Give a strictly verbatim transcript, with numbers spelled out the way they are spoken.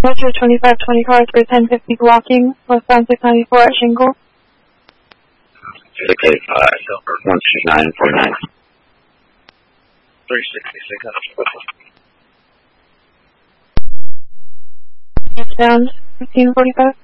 Metro twenty-five twenty car through ten fifty blocking, westbound six ninety-four at Shingle. six eight five, one two nine four nine. three sixty-six. Down fifteen forty-five.